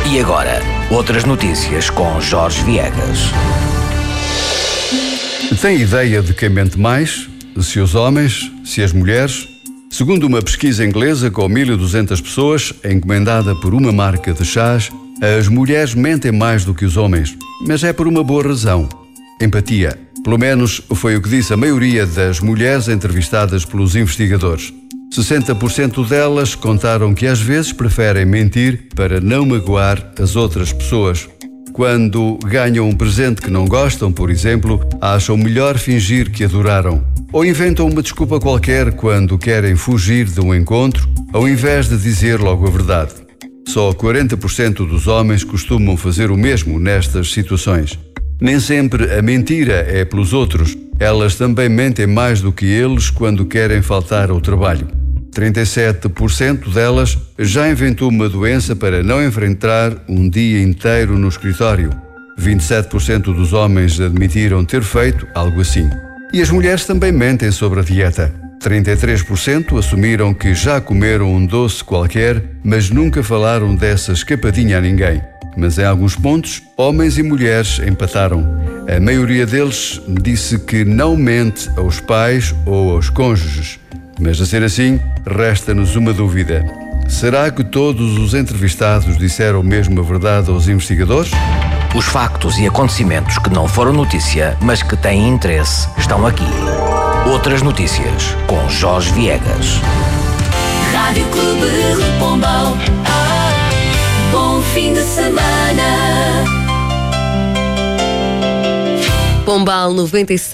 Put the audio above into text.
E agora, outras notícias com Jorge Viegas. Tem ideia de quem mente mais? Se os homens? Se as mulheres? Segundo uma pesquisa inglesa com 1.200 pessoas, encomendada por uma marca de chás, as mulheres mentem mais do que os homens. Mas é por uma boa razão: empatia. Pelo menos foi o que disse a maioria das mulheres entrevistadas pelos investigadores. 60% delas contaram que às vezes preferem mentir para não magoar as outras pessoas. Quando ganham um presente que não gostam, por exemplo, acham melhor fingir que adoraram. Ou inventam uma desculpa qualquer quando querem fugir de um encontro, ao invés de dizer logo a verdade. Só 40% dos homens costumam fazer o mesmo nestas situações. Nem sempre a mentira é pelos outros. Elas também mentem mais do que eles quando querem faltar ao trabalho. 37% delas já inventou uma doença para não enfrentar um dia inteiro no escritório. 27% dos homens admitiram ter feito algo assim. E as mulheres também mentem sobre a dieta. 33% assumiram que já comeram um doce qualquer, mas nunca falaram dessa escapadinha a ninguém. Mas em alguns pontos, homens e mulheres empataram. A maioria deles disse que não mente aos pais ou aos cônjuges. Mas a ser assim, resta-nos uma dúvida. Será que todos os entrevistados disseram mesmo a verdade aos investigadores? Os factos e acontecimentos que não foram notícia, mas que têm interesse, estão aqui. Outras notícias com Jorge Viegas. Rádio Clube de Pombal. Bom fim de semana. Pombal 96.